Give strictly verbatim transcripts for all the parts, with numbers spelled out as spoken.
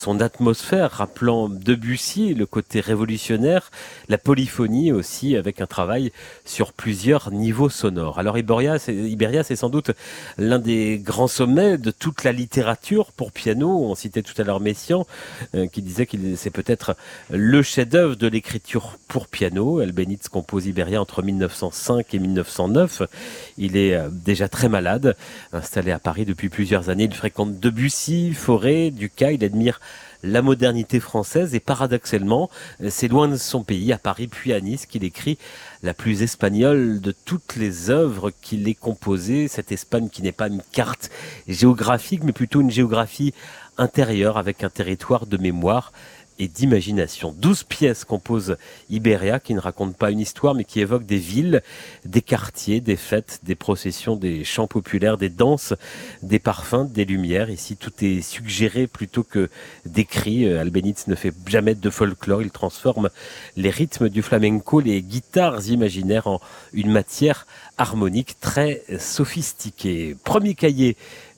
son atmosphère, rappelant Debussy, le côté révolutionnaire, la polyphonie aussi, avec un travail sur plusieurs niveaux sonores. Alors Iberia, c'est, Iberia, c'est sans doute l'un des grands sommets de toute la littérature pour piano. On citait tout à l'heure Messiaen, euh, qui disait qu'il c'est peut-être le chef-d'œuvre de l'écriture pour piano. Albéniz compose Iberia entre mille neuf cent cinq et mille neuf cent neuf. Il est euh, déjà très malade, installé à Paris depuis plusieurs années. Il fréquente Debussy, Fauré, Dukas. Il admire la modernité française et paradoxalement, c'est loin de son pays, à Paris puis à Nice, qu'il écrit la plus espagnole de toutes les œuvres qu'il ait composées. Cette Espagne qui n'est pas une carte géographique, mais plutôt une géographie intérieure avec un territoire de mémoire et d'imagination. Douze pièces composent Iberia, qui ne racontent pas une histoire, mais qui évoquent des villes, des quartiers, des fêtes, des processions, des chants populaires, des danses, des parfums, des lumières. Ici, tout est suggéré plutôt que décrit. Albéniz ne fait jamais de folklore. Il transforme les rythmes du flamenco, les guitares imaginaires en une matière harmonique très sophistiquée. Premier cahier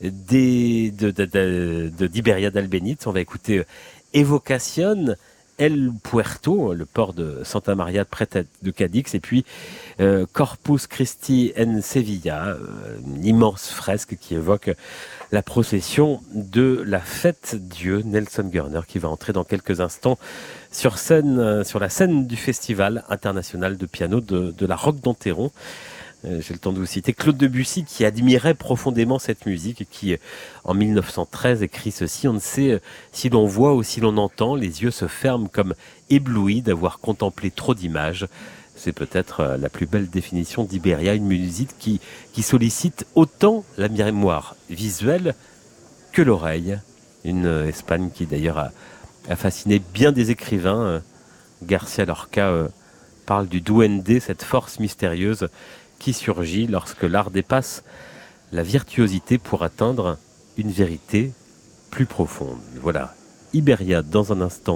des, de, de, de, de, d'Iberia d'Albéniz. On va écouter Evocación, El Puerto, le port de Santa Maria près de Cadix, et puis euh, Corpus Christi en Sevilla, euh, une immense fresque qui évoque la procession de la fête Dieu. Nelson Gurner qui va entrer dans quelques instants sur scène, euh, sur la scène du Festival international de piano de, de la Roque d'Enterron. J'ai le temps de vous citer Claude Debussy, qui admirait profondément cette musique et qui, en mille neuf cent treize, écrit ceci: on ne sait si l'on voit ou si l'on entend, les yeux se ferment comme éblouis d'avoir contemplé trop d'images. C'est peut-être la plus belle définition d'Iberia, une musique qui, qui sollicite autant la mémoire visuelle que l'oreille. Une Espagne qui d'ailleurs a, a fasciné bien des écrivains. Garcia Lorca euh, parle du duende, cette force mystérieuse qui surgit lorsque l'art dépasse la virtuosité pour atteindre une vérité plus profonde. Voilà, Iberia dans un instant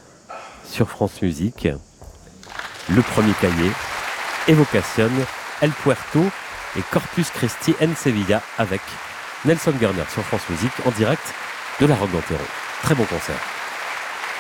sur France Musique. Le premier cahier, Evocación, El Puerto et Corpus Christi en Sevilla avec Nelson Gurner sur France Musique en direct de la Roque d'Enterron. Très bon concert.